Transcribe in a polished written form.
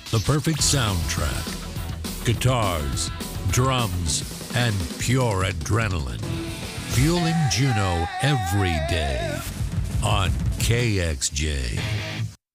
the perfect soundtrack, guitars, drums, and pure adrenaline. Fueling Juneau every day on KXJ.